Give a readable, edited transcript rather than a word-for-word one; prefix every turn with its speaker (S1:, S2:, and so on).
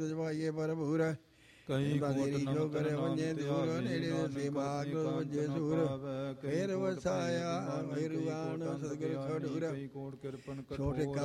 S1: ਜਵਾਈਏ ਭਰਪੂਰ ਕਈ ਬਾਦੇਰੀ ਜੋ ਕਰੇ ਵੰਜੇ ਦੂਰ ਨੇੜੇ ਸੇਵਾ ਕੋ ਵੰਜੇ ਸੂਰ ਫੇਰ ਵਸਾਇਆ ਮਿਹਰਬਾਨ ਸਤਿਗੁਰ ਖਡੂਰ ਛੋਟੇ